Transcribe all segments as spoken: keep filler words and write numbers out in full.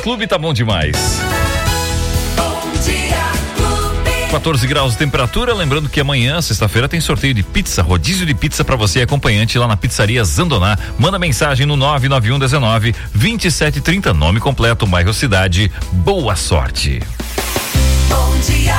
Clube tá bom demais. quatorze graus de temperatura, lembrando que amanhã, sexta-feira, tem sorteio de pizza, rodízio de pizza para você acompanhante lá na pizzaria Zandoná. Manda mensagem no nove nove um um nove, dois sete três zero, nome completo, bairro Cidade. Boa sorte. Bom dia,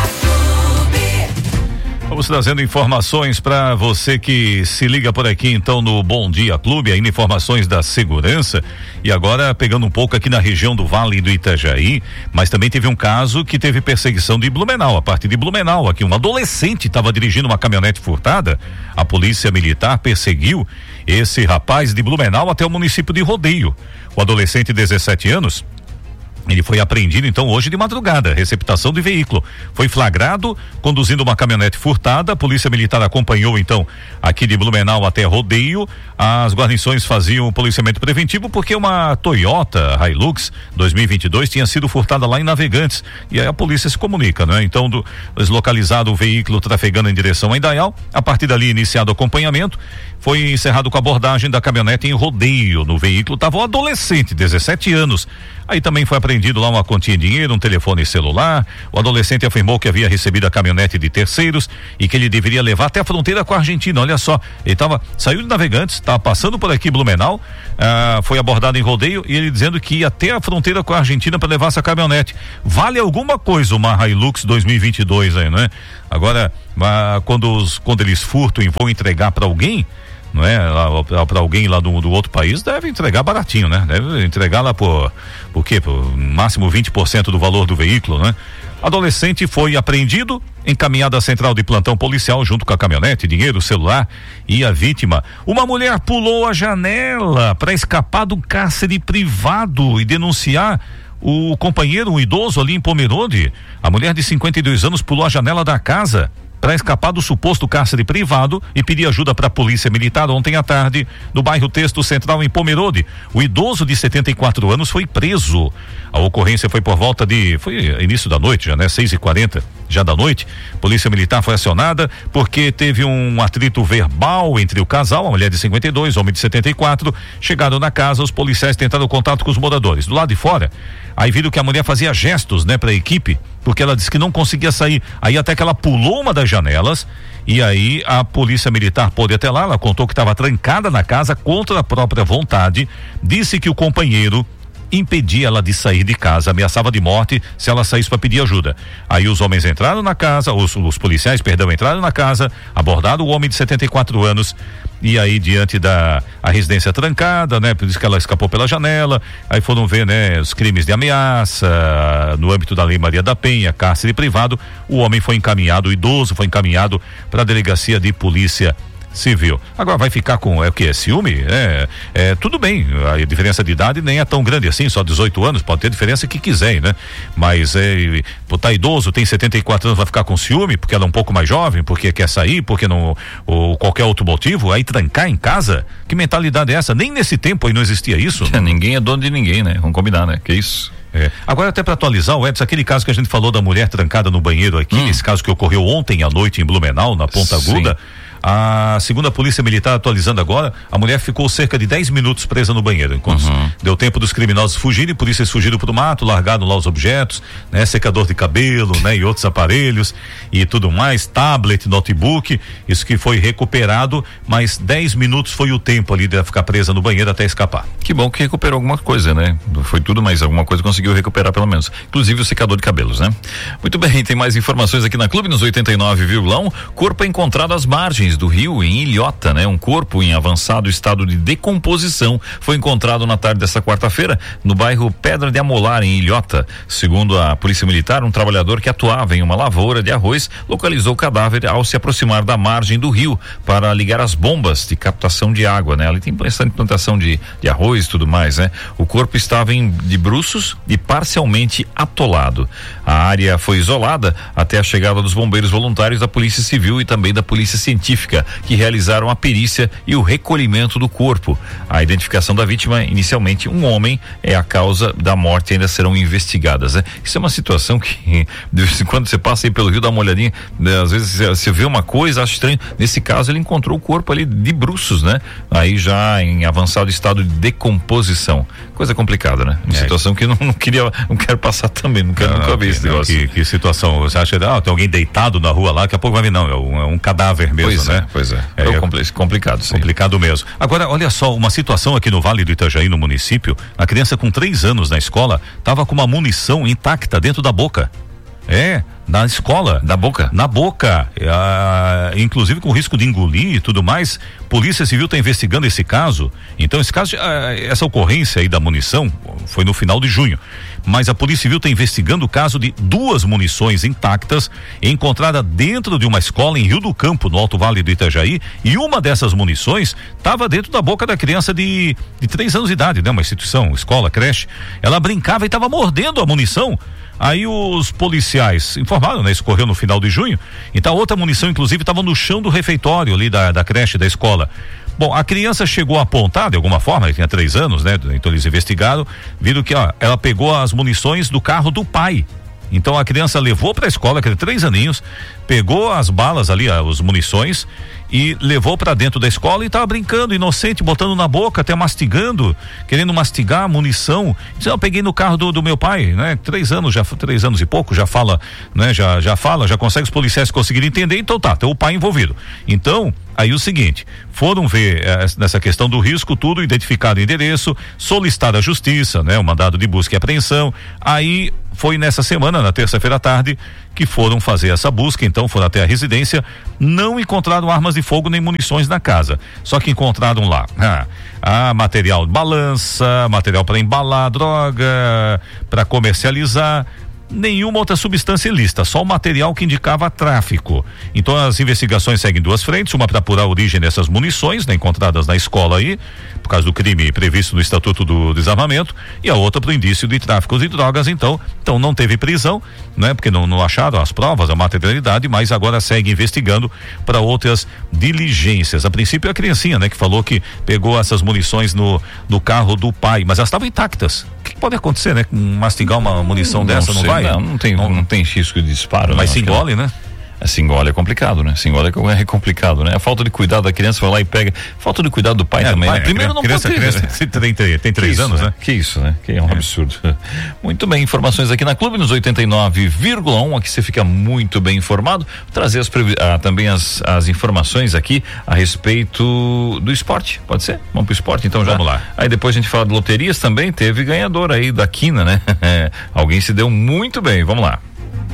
Vamos trazendo informações para você que se liga por aqui então no Bom Dia Clube, ainda informações da segurança e agora pegando um pouco aqui na região do Vale do Itajaí, mas também teve um caso que teve perseguição de Blumenau, a partir de Blumenau aqui, um adolescente estava dirigindo uma caminhonete furtada, a polícia militar perseguiu esse rapaz de Blumenau até o município de Rodeio, o adolescente de dezessete anos. Ele foi apreendido então hoje de madrugada, receptação de veículo. Foi flagrado conduzindo uma caminhonete furtada. A polícia militar acompanhou então aqui de Blumenau até Rodeio. As guarnições faziam policiamento preventivo porque uma Toyota Hilux dois mil e vinte e dois tinha sido furtada lá em Navegantes. E aí a polícia se comunica, né? Então, do, deslocalizado o veículo trafegando em direção a Indaial. A partir dali iniciado o acompanhamento. Foi encerrado com a abordagem da caminhonete em Rodeio. No veículo estava um adolescente, dezessete anos. Aí também foi apreendido lá uma quantia de dinheiro, um telefone celular. O adolescente afirmou que havia recebido a caminhonete de terceiros e que ele deveria levar até a fronteira com a Argentina. Olha só, ele tava, saiu de Navegantes, estava passando por aqui Blumenau, ah, foi abordado em Rodeio e ele dizendo que ia até a fronteira com a Argentina para levar essa caminhonete. Vale alguma coisa uma Hilux dois mil e vinte e dois aí, né? Agora, ah, quando, os, quando eles furtam e vão entregar para alguém, não é? Para alguém lá do, do outro país, deve entregar baratinho, né? Deve entregar lá por, por quê? Por máximo vinte por cento do valor do veículo, né? Adolescente foi apreendido, encaminhado à central de plantão policial junto com a caminhonete, dinheiro, celular e a vítima. Uma mulher pulou a janela para escapar do cárcere privado e denunciar o companheiro, um idoso ali em Pomerode. A mulher de cinquenta e dois anos pulou a janela da casa para escapar do suposto cárcere privado e pedir ajuda para a polícia militar ontem à tarde no bairro Texto Central em Pomerode. O idoso de setenta e quatro anos foi preso. A ocorrência foi por volta de, foi início da noite já, né? seis e quarenta já da noite. Polícia militar foi acionada porque teve um atrito verbal entre o casal, a mulher de cinquenta e dois, homem de setenta e quatro. Chegaram na casa, os policiais tentaram contato com os moradores. Do lado de fora, aí viram que a mulher fazia gestos, né, para a equipe, porque ela disse que não conseguia sair. Aí até que ela pulou uma das janelas e aí a polícia militar pôde até lá, ela contou que estava trancada na casa contra a própria vontade, disse que o companheiro impedia ela de sair de casa, ameaçava de morte se ela saísse para pedir ajuda. Aí os homens entraram na casa, os, os policiais, perdão, entraram na casa, abordaram o homem de setenta e quatro anos e aí diante da a residência trancada, né? Por isso que ela escapou pela janela, aí foram ver, né? Os crimes de ameaça, no âmbito da Lei Maria da Penha, cárcere privado, o homem foi encaminhado, o idoso foi encaminhado para a delegacia de polícia civil. Agora vai ficar com, é o que? É ciúme? É, é, tudo bem, a diferença de idade nem é tão grande assim, só dezoito anos, pode ter diferença que quiser, né? Mas é, tá idoso, tem setenta e quatro anos, vai ficar com ciúme, porque ela é um pouco mais jovem, porque quer sair, porque não, ou qualquer outro motivo, aí trancar em casa? Que mentalidade é essa? Nem nesse tempo aí não existia isso. É, ninguém é dono de ninguém, né? Vamos combinar, né? Que isso? É. Agora até para atualizar, o Edson, aquele caso que a gente falou da mulher trancada no banheiro aqui, hum. esse caso que ocorreu ontem à noite em Blumenau, na Ponta Aguda. A segunda polícia militar atualizando agora, a mulher ficou cerca de dez minutos presa no banheiro, enquanto uhum. deu tempo dos criminosos fugirem, por isso eles fugiram pro mato, largaram lá os objetos, né? Secador de cabelo, né? E outros aparelhos e tudo mais, tablet, notebook, isso que foi recuperado, mas dez minutos foi o tempo ali de ficar presa no banheiro até escapar. Que bom que recuperou alguma coisa, né? Não foi tudo, mas alguma coisa conseguiu recuperar pelo menos, inclusive o secador de cabelos, né? Muito bem, tem mais informações aqui na Clube nos oitenta e nove vírgula um. Corpo é encontrado às margens do rio em Ilhota, né? Um corpo em avançado estado de decomposição foi encontrado na tarde desta quarta-feira no bairro Pedra de Amolar, em Ilhota. Segundo a polícia militar, um trabalhador que atuava em uma lavoura de arroz localizou o cadáver ao se aproximar da margem do rio para ligar as bombas de captação de água, né? Ali tem bastante plantação de, de arroz e tudo mais, né? O corpo estava em, de bruços e parcialmente atolado. A área foi isolada até a chegada dos bombeiros voluntários da Polícia Civil e também da Polícia Científica. científica, que realizaram a perícia e o recolhimento do corpo. A identificação da vítima, inicialmente um homem, é a causa da morte, ainda serão investigadas, né? Isso é uma situação que de vez em quando você passa aí pelo Rio, dá uma olhadinha, né? Às vezes você vê uma coisa, acha estranho. Nesse caso ele encontrou o corpo ali de bruços, né? Aí já em avançado estado de decomposição. Coisa complicada, né? Uma é. situação que não, não queria, não quero passar também, não quero não, nunca ver esse negócio. Que, que situação, você acha que ah, tem alguém deitado na rua lá, daqui a pouco vai vir, não, é um, é um cadáver mesmo, pois né? É, pois é, é, é, é complicado. Sim. Complicado mesmo. Agora, olha só, uma situação aqui no Vale do Itajaí, no município, a criança com três anos na escola, tava com uma munição intacta dentro da boca. É, na escola. Na boca? Na boca. Ah, inclusive com risco de engolir e tudo mais. Polícia Civil está investigando esse caso. Então, esse caso, ah, essa ocorrência aí da munição foi no final de junho. Mas a Polícia Civil está investigando o caso de duas munições intactas encontradas dentro de uma escola em Rio do Campo, no Alto Vale do Itajaí. E uma dessas munições estava dentro da boca da criança de, de três anos de idade, né? Uma instituição, escola, creche. Ela brincava e estava mordendo a munição. Aí os policiais informaram, né? Isso ocorreu no final de junho. Então a outra munição, inclusive, estava no chão do refeitório ali da, da creche, da escola. Bom, a criança chegou a apontar de alguma forma, ele tinha três anos, né? Então eles investigaram, viram que, ó, ela pegou as munições do carro do pai. Então a criança levou para a escola, que era três aninhos, pegou as balas ali, as munições, e levou para dentro da escola e estava brincando, inocente, botando na boca, até mastigando, querendo mastigar a munição. Disse, eu peguei no carro do, do meu pai, né? Três anos, já três anos e pouco, já fala, né? Já, já fala, já consegue os policiais conseguirem entender, então tá, tem o pai envolvido. Então, aí o seguinte, foram ver eh, nessa questão do risco, tudo, identificado o endereço, solicitado à justiça, né? O mandado de busca e apreensão. Aí foi nessa semana, na terça-feira à tarde, que foram fazer essa busca, então foram até a residência, não encontraram armas de fogo nem munições na casa, só que encontraram lá ah, ah, material de balança, material para embalar droga, para comercializar, nenhuma outra substância ilícita, só o material que indicava tráfico. Então as investigações seguem duas frentes, uma para apurar a origem dessas munições, né, encontradas na escola aí, por causa do crime previsto no Estatuto do Desarmamento, e a outra para o indício de tráfico de drogas. Então, então não teve prisão, né, porque não, não acharam as provas, a materialidade, mas agora segue investigando para outras diligências. A princípio a criancinha, né, que falou que pegou essas munições no, no carro do pai, mas elas estavam intactas. O que pode acontecer, né? Mastigar uma munição não dessa, sei, não vai? Não, não tem, não, não tem risco de disparo. Mas não, se engole, né? Se engole é complicado, né? Se engole é complicado, né? A falta de cuidado da criança, vai lá e pega. Falta de cuidado do pai é, também, pai, né? Primeiro a não criança, pode ter, criança tem, tem, tem três anos, né? Que isso, né? Que é um é. absurdo. Muito bem, informações aqui na Clube, nos oitenta e nove vírgula um, aqui você fica muito bem informado. Trazer as, ah, também as, as informações aqui a respeito do esporte, pode ser? Vamos pro esporte, então já. Vamos lá. Aí depois a gente fala de loterias também, teve ganhador aí da quina, né? Alguém se deu muito bem, vamos lá.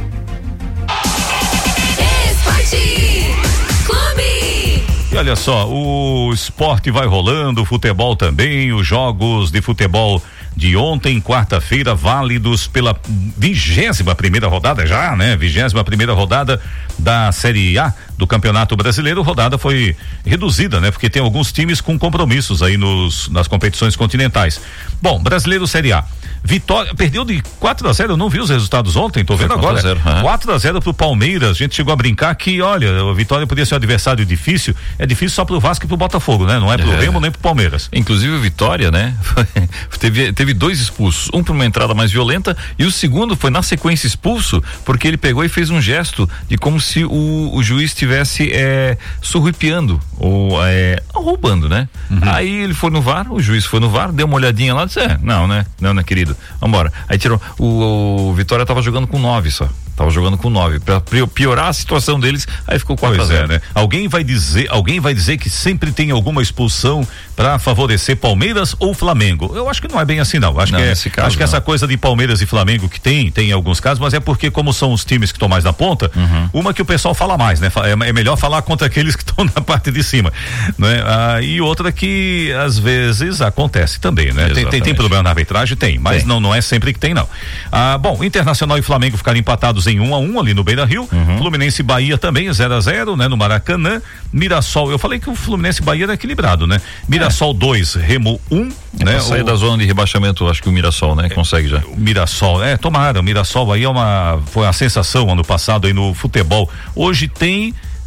E olha só, o esporte vai rolando, o futebol também, os jogos de futebol de ontem, quarta-feira, válidos pela vigésima primeira rodada já, né? Vigésima primeira rodada da Série A do Campeonato Brasileiro. Rodada foi reduzida, né? Porque tem alguns times com compromissos aí nos, nas competições continentais. Bom, Brasileiro Série A. Vitória, perdeu de quatro a zero, eu não vi os resultados ontem, tô vendo agora. quatro a zero pro Palmeiras, a gente chegou a brincar que, olha, a Vitória podia ser um adversário difícil, é difícil só pro Vasco e pro Botafogo, né? Não é pro é. Remo nem pro Palmeiras. Inclusive o Vitória, né? teve, teve dois expulsos, um por uma entrada mais violenta e o segundo foi na sequência expulso, porque ele pegou e fez um gesto de como se o, o juiz estivesse é, surrupiando ou é, roubando, né? Uhum. Aí ele foi no V A R, o juiz foi no V A R, deu uma olhadinha lá e disse, é, não, né? Não, né, querido? Vambora. Aí tirou. O, o Vitória tava jogando com nove só. Tava jogando com nove. Pra piorar a situação deles, aí ficou quatro a zero. É, né? Alguém vai dizer, alguém vai dizer que sempre tem alguma expulsão para favorecer Palmeiras ou Flamengo. Eu acho que não é bem assim, não. Acho não, que, é, caso, acho que essa coisa de Palmeiras e Flamengo que tem, tem em alguns casos, mas é porque, como são os times que estão mais na ponta, uhum. uma que o pessoal fala mais, né? É, é melhor falar contra aqueles que estão na parte de cima, né? Ah, e outra que às vezes acontece também, né? Tem, tem, tem problema na arbitragem? Tem, mas tem. Não, não é sempre que tem, não. Ah, bom, Internacional e Flamengo ficaram empatados em um a um ali no Beira-Rio, uhum. Fluminense e Bahia também zero a zero, né? No Maracanã, Mirassol, eu falei que o Fluminense e Bahia era equilibrado, né? Mirassol dois, é. Remo um, é né? Sair o... da zona de rebaixamento, acho que o Mirassol, né? Consegue já. O Mirassol, é, tomara, o Mirassol aí é uma, foi uma sensação ano passado aí no futebol. Hoje tem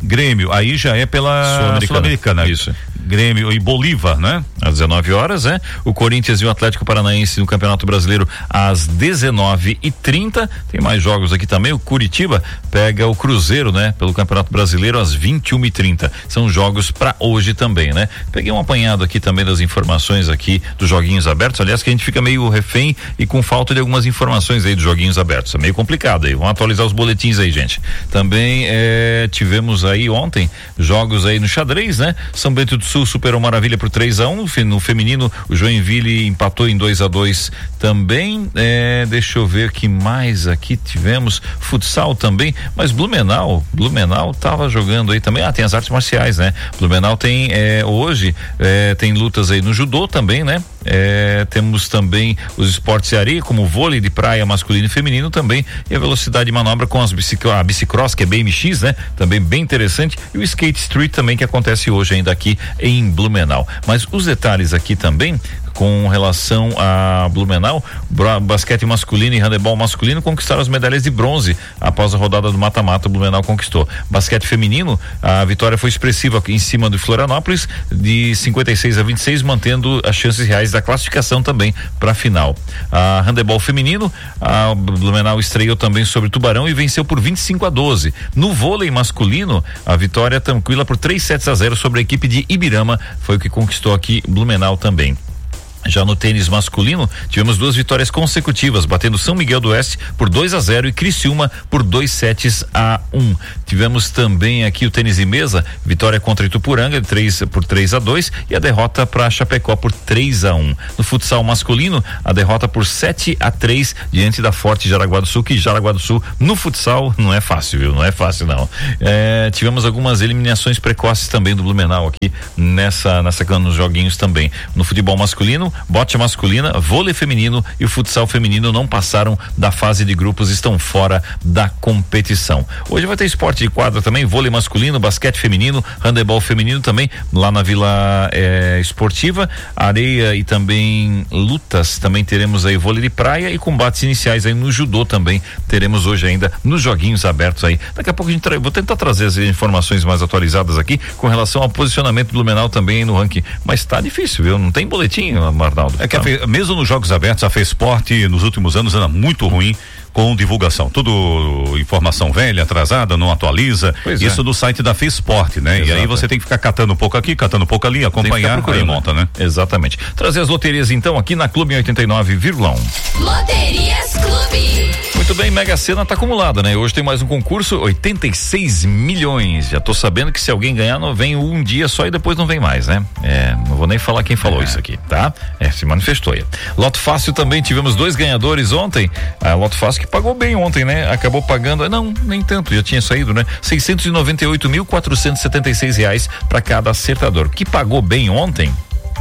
Grêmio, aí já é pela Sul-Americana. Sul Isso. Grêmio e Bolívar, né? Às dezenove horas, né? O Corinthians e o Atlético Paranaense no Campeonato Brasileiro às dezenove e trinta. Tem mais jogos aqui também. O Curitiba pega o Cruzeiro, né? Pelo Campeonato Brasileiro às vinte e uma e trinta. São jogos para hoje também, né? Peguei um apanhado aqui também das informações aqui dos joguinhos abertos. Aliás, que a gente fica meio refém e com falta de algumas informações aí dos joguinhos abertos. É meio complicado aí. Vamos atualizar os boletins aí, gente. Também eh, tivemos aí ontem jogos aí no xadrez, né? São Bento do Sul superou Maravilha por três a um. No feminino, o Joinville empatou em dois a dois também. É, deixa eu ver que mais aqui tivemos. Futsal também, mas Blumenau, Blumenau tava jogando aí também. Ah, tem as artes marciais, né? Blumenau tem é, hoje é, tem lutas aí no judô também, né? É, temos também os esportes de areia, como vôlei de praia masculino e feminino também, e a velocidade de manobra com as bicic a bicicross, que é B M X, né? Também bem interessante, e o skate street também, que acontece hoje ainda aqui em Blumenau. Mas os detalhes aqui também com relação a Blumenau, basquete masculino e handebol masculino conquistaram as medalhas de bronze após a rodada do mata-mata. Blumenau conquistou. Basquete feminino, a vitória foi expressiva em cima do Florianópolis de cinquenta e seis a vinte e seis, mantendo as chances reais da classificação também para a final. A handebol feminino, a Blumenau estreou também sobre Tubarão e venceu por vinte e cinco a doze. No vôlei masculino, a vitória tranquila por três sets a zero sobre a equipe de Ibirama, foi o que conquistou aqui Blumenau também. Já no tênis masculino, tivemos duas vitórias consecutivas, batendo São Miguel do Oeste por dois a zero e Criciúma por dois sets a um. Tivemos também aqui o tênis de mesa, vitória contra Itupuranga de três por três a dois e a derrota para Chapecó por três a um. No futsal masculino, a derrota por sete a três diante da Forte Jaraguá do Sul, que Jaraguá do Sul no futsal não é fácil, viu? Não é fácil não. É, tivemos algumas eliminações precoces também do Blumenau aqui nessa, nessa nos joguinhos também. No futebol masculino, bote masculina, vôlei feminino e o futsal feminino não passaram da fase de grupos, estão fora da competição. Hoje vai ter esporte de quadra também, vôlei masculino, basquete feminino, handebol feminino também, lá na Vila eh, Esportiva, areia e também lutas, também teremos aí vôlei de praia e combates iniciais aí no judô também, teremos hoje ainda nos joguinhos abertos aí. Daqui a pouco a gente tra- vou tentar trazer as informações mais atualizadas aqui com relação ao posicionamento do Blumenau também no ranking, mas tá difícil, viu? Não tem boletim, Arnaldo. É que a Fe, mesmo nos jogos abertos, a FESPORT nos últimos anos era muito ruim com divulgação, tudo informação velha, atrasada, não atualiza, pois isso é. Do site da FESPORT, né? Exato. E aí você tem que ficar catando um pouco aqui, catando um pouco ali, acompanhar, aí monta, né? Exatamente. Trazer as loterias então aqui na Clube oitenta e nove vírgula um. Loterias Clube. Muito bem, Mega Sena tá acumulada, né? Hoje tem mais um concurso, oitenta e seis milhões. Já tô sabendo que se alguém ganhar, não vem um dia só e depois não vem mais, né? É, não vou nem falar quem falou é. isso aqui, tá? É, se manifestou aí. Loto Fácil também, tivemos dois ganhadores ontem. A Loto Fácil que pagou bem ontem, né? Acabou pagando, não, nem tanto, já tinha saído, né? seiscentos e noventa e oito mil, quatrocentos e setenta e seis reais para cada acertador. Que pagou bem ontem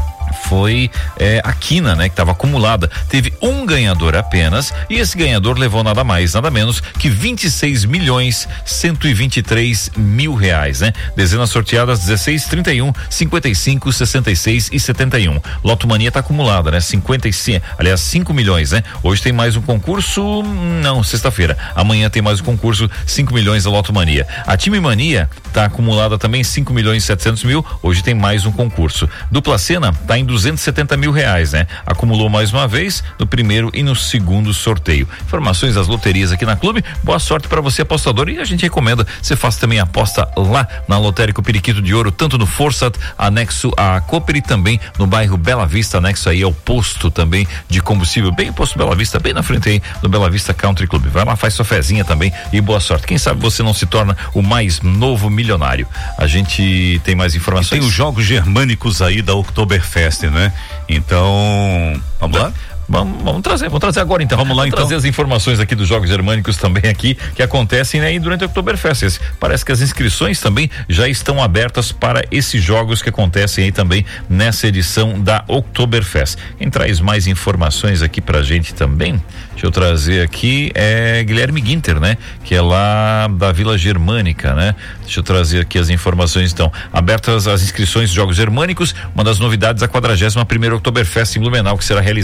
foi é, a Quina, né? Que estava acumulada. Teve um ganhador apenas e esse ganhador levou nada mais, nada menos que vinte e seis milhões, cento e vinte e três mil reais, né? Dezenas sorteadas dezesseis, trinta e um, cinquenta e cinco, sessenta e seis e setenta e um. Loto Mania tá acumulada, né? cinquenta e cinco, aliás, cinco milhões, né? Hoje tem mais um concurso, não, sexta-feira. Amanhã tem mais um concurso, cinco milhões da Loto Mania. A Time Mania tá acumulada também cinco milhões e setecentos mil. Hoje tem mais um concurso. Dupla Sena tá em duzentos e setenta mil reais, né? Acumulou mais uma vez no primeiro e no segundo sorteio. Informações das loterias aqui na Clube. Boa sorte para você, apostador, e a gente recomenda você faça também a aposta lá na Lotérico Periquito de Ouro, tanto no Forçat, anexo à Cooper, e também no bairro Bela Vista, anexo aí ao posto também de combustível, bem o posto Bela Vista, bem na frente aí do Bela Vista Country Club. Vai lá, faz sua fezinha também e boa sorte. Quem sabe você não se torna o mais novo milionário. A gente tem mais informações. E tem os jogos germânicos aí da Oktoberfest, né? Então, vamos lá? Vamos, vamos trazer, vamos trazer agora então. Vamos lá vamos então. Trazer as informações aqui dos Jogos Germânicos também aqui, que acontecem aí, né, durante o Oktoberfest. Parece que as inscrições também já estão abertas para esses jogos que acontecem aí também nessa edição da Oktoberfest. Quem traz mais informações aqui pra gente também, deixa eu trazer aqui, é Guilherme Ginter, né? Que é lá da Vila Germânica, né? Deixa eu trazer aqui as informações então. Abertas as inscrições dos Jogos Germânicos, uma das novidades da quadragésima primeira Oktoberfest em Blumenau, que será realizada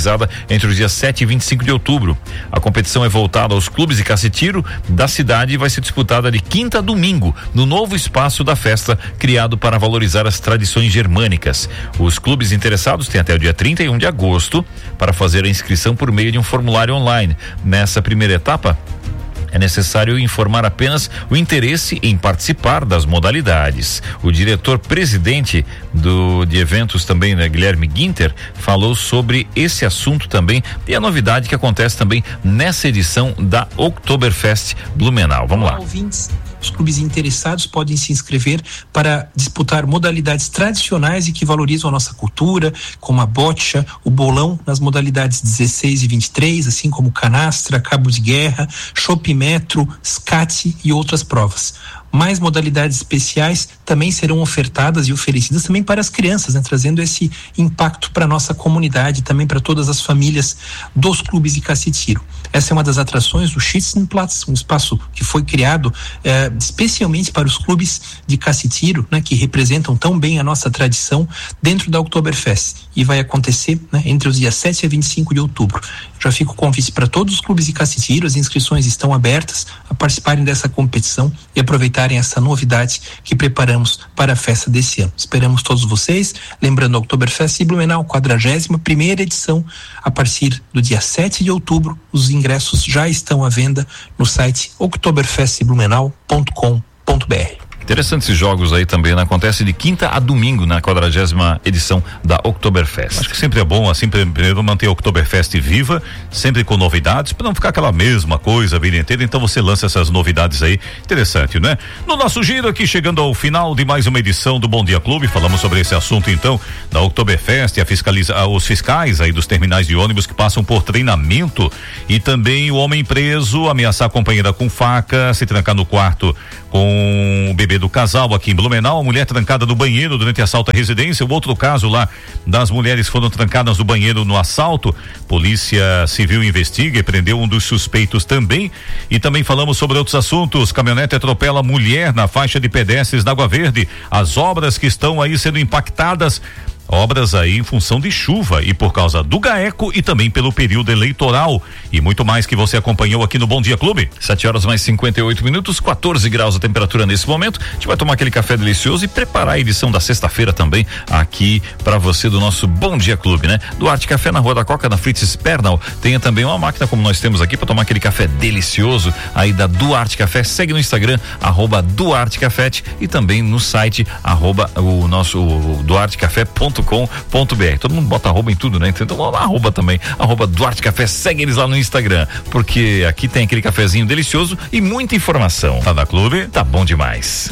entre os dias sete e vinte e cinco de outubro. A competição é voltada aos clubes de cassitiro da cidade e vai ser disputada de quinta a domingo, no novo espaço da festa, criado para valorizar as tradições germânicas. Os clubes interessados têm até o dia trinta e um de agosto para fazer a inscrição por meio de um formulário online. Nessa primeira etapa, é necessário informar apenas o interesse em participar das modalidades. O diretor-presidente do de eventos também, né, Guilherme Guinter, falou sobre esse assunto também e a novidade que acontece também nessa edição da Oktoberfest Blumenau. Vamos lá. Ouvintes, os clubes interessados podem se inscrever para disputar modalidades tradicionais e que valorizam a nossa cultura, como a bocha, o bolão nas modalidades dezesseis e vinte e três, assim como canastra, cabo de guerra, chopimetro, skate e outras provas. Mais modalidades especiais também serão ofertadas e oferecidas também para as crianças, né, trazendo esse impacto para a nossa comunidade, também para todas as famílias dos clubes de cassitiro. Essa é uma das atrações do Schützenplatz, um espaço que foi criado eh, especialmente para os clubes de cassitiro, né, que representam tão bem a nossa tradição dentro da Oktoberfest, e vai acontecer, né, entre os dias sete a vinte e cinco de outubro. Já fica o convite para todos os clubes de cassitiro, as inscrições estão abertas a participarem dessa competição e aproveitarem essa novidade que preparamos para a festa desse ano. Esperamos todos vocês, lembrando a Oktoberfest Blumenau, quadragésima primeira edição, a partir do dia sete de outubro. Os ingressos já estão à venda no site oktoberfest blumenau ponto com ponto b r. Interessantes jogos aí também, né? Acontece de quinta a domingo na quadragésima edição da Oktoberfest. Acho que sempre é bom, assim, primeiro manter a Oktoberfest viva, sempre com novidades, para não ficar aquela mesma coisa a vida inteira. Então você lança essas novidades aí, interessante, né? No nosso giro aqui, chegando ao final de mais uma edição do Bom Dia Clube, falamos sobre esse assunto então, da Oktoberfest, a fiscaliza, os fiscais aí dos terminais de ônibus que passam por treinamento, e também o homem preso ameaçar a companheira com faca, se trancar no quarto com o bebê do casal aqui em Blumenau, a mulher trancada no banheiro durante assalto à residência. O outro caso lá das mulheres foram trancadas no banheiro no assalto. Polícia Civil investiga e prendeu um dos suspeitos também. E também falamos sobre outros assuntos. Caminhonete atropela mulher na faixa de pedestres da Água Verde. As obras que estão aí sendo impactadas, obras aí em função de chuva e por causa do GAECO e também pelo período eleitoral, e muito mais que você acompanhou aqui no Bom Dia Clube. sete horas mais cinquenta e oito minutos, quatorze graus a temperatura nesse momento. A gente vai tomar aquele café delicioso e preparar a edição da sexta-feira também aqui para você do nosso Bom Dia Clube, né? Duarte Café na Rua da Coca, na Fritz Pernal. Tenha também uma máquina como nós temos aqui para tomar aquele café delicioso aí da Duarte Café. Segue no Instagram, arroba Duarte Café, e também no site, arroba o nosso duartecafé ponto com ponto b r. Todo mundo bota arroba em tudo, né? Então arroba também, arroba Duarte Café, segue eles lá no Instagram, porque aqui tem aquele cafezinho delicioso e muita informação. Tá da Clube? Tá bom demais.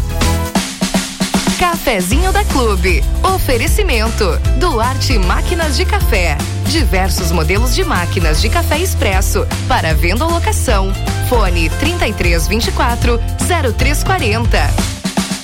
Cafezinho da Clube. Oferecimento Duarte Máquinas de Café. Diversos modelos de máquinas de café expresso para venda ou locação. Fone trinta e três vinte e quatro, zero três quarenta.